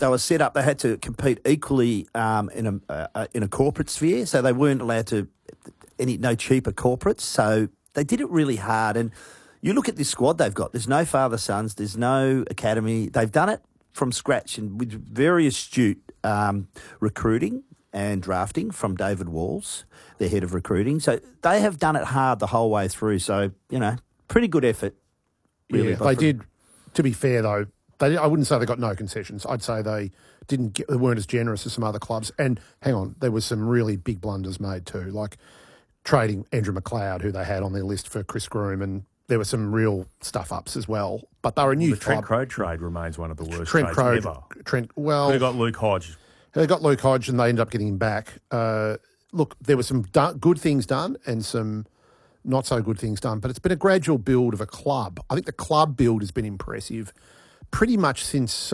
they were set up. They had to compete equally in a corporate sphere, so they weren't allowed to no cheaper corporates. So they did it really hard. And you look at this squad they've got. There's no father-sons. There's no academy. They've done it from scratch and with very astute recruiting and drafting from David Walls, their head of recruiting. So they have done it hard the whole way through. So, pretty good effort. Really, yeah, they did. To be fair, though, I wouldn't say they got no concessions. I'd say they weren't as generous as some other clubs. And hang on, there was some really big blunders made too, like trading Andrew McLeod, who they had on their list for Chris Groom, and there were some real stuff-ups as well. But they were a new The Trent Crowe trade remains one of the worst Trent trades Crowe, ever. They got Luke Hodge. They got Luke Hodge and they ended up getting him back. Look, there were some good things done and some not so good things done, but it's been a gradual build of a club. I think the club build has been impressive pretty much since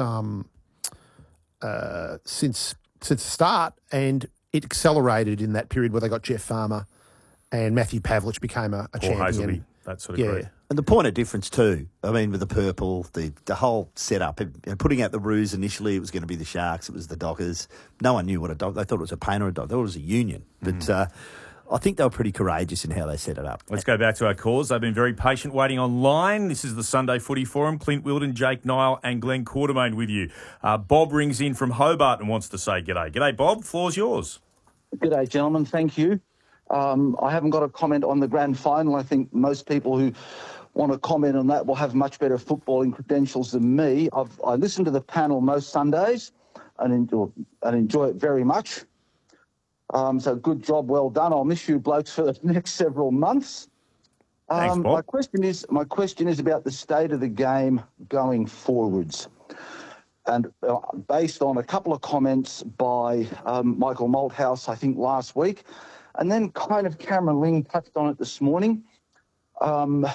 the start, and it accelerated in that period where they got Jeff Farmer and Matthew Pavlich became a champion. Hazelby, that sort of group. And the point of difference too, I mean, with the purple, the whole setup, putting out the Roos initially, it was going to be the Sharks, it was the Dockers. No one knew what a dog, they thought it was a paint or a dog, they thought it was a union. But I think they were pretty courageous in how they set it up. Let's go back to our calls. They've been very patient waiting online. This is the Sunday Footy Forum. Clint Wilden, Jake Niall and Glenn Quartermain with you. Bob rings in from Hobart and wants to say g'day. G'day, Bob. Floor's yours. G'day, gentlemen. Thank you. I haven't got a comment on the grand final. I think most people who want to comment on that will have much better footballing credentials than me. I listen to the panel most Sundays and enjoy it very much. So good job, well done. I'll miss you blokes for the next several months. Thanks, Bob. My question is about the state of the game going forwards. And based on a couple of comments by Michael Malthouse, I think last week, and then kind of Cameron Ling touched on it this morning. I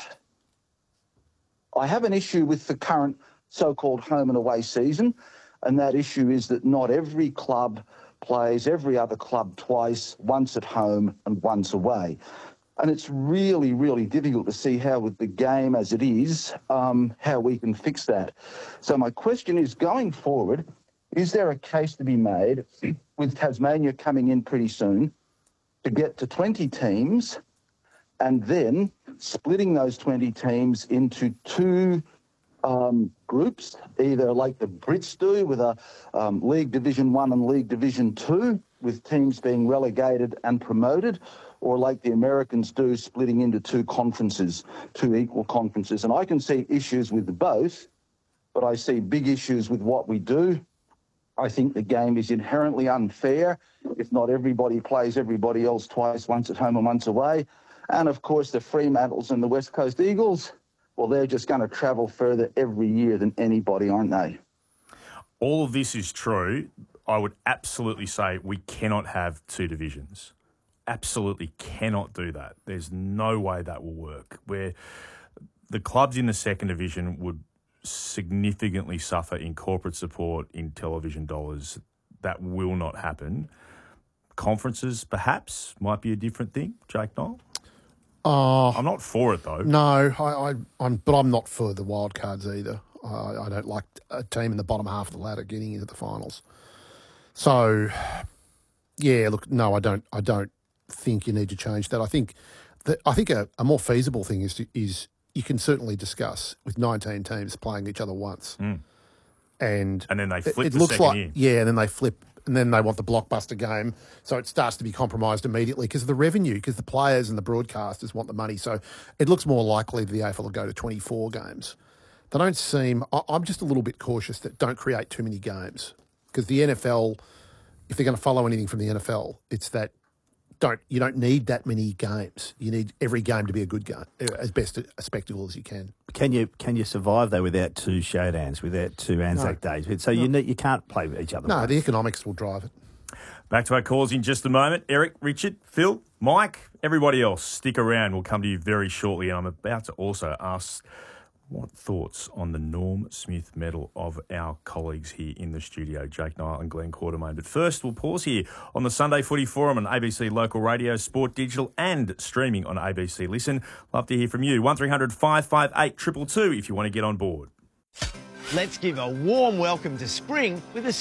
have an issue with the current so-called home and away season, and that issue is that not every club plays every other club twice, once at home and once away. And it's really, really difficult to see how, with the game as it is, how we can fix that. So my question is, going forward, is there a case to be made, with Tasmania coming in pretty soon, to get to 20 teams and then splitting those 20 teams into two groups, either like the Brits do with a League Division 1 and League Division 2, with teams being relegated and promoted, or like the Americans do, splitting into two equal conferences. And I can see issues with both, but I see big issues with what we do. I think the game is inherently unfair if not everybody plays everybody else twice, once at home and once away. And, of course, the Fremantles and the West Coast Eagles, well, they're just going to travel further every year than anybody, aren't they? All of this is true. I would absolutely say we cannot have two divisions. Absolutely cannot do that. There's no way that will work. Where the clubs in the second division would significantly suffer in corporate support, in television dollars. That will not happen. Conferences, perhaps, might be a different thing. Jake Niall? I'm not for it, though. No, but I'm not for the wild cards either. I don't like a team in the bottom half of the ladder getting into the finals. So, yeah, look, no, I don't think you need to change that. I think a more feasible thing is you can certainly discuss with 19 teams playing each other once, and then they flip. It looks like and then they flip. And then they want the blockbuster game. So it starts to be compromised immediately because of the revenue, because the players and the broadcasters want the money. So it looks more likely the AFL will go to 24 games. They don't seem... I'm just a little bit cautious that don't create too many games. Because the NFL, if they're going to follow anything from the NFL, it's that you don't need that many games. You need every game to be a good game, as best a spectacle as you can. Can you survive though without two showdowns, without two Anzac days? So you can't play with each other. No, the economics will drive it. Back to our calls in just a moment. Eric, Richard, Phil, Mike, everybody else, stick around. We'll come to you very shortly. And I'm about to also ask what thoughts on the Norm Smith medal of our colleagues here in the studio, Jake Niall and Glenn Quartermain. But first, we'll pause here on the Sunday Footy Forum on ABC Local Radio, Sport Digital and streaming on ABC Listen. Love to hear from you. 1300 558 222 if you want to get on board. Let's give a warm welcome to spring with a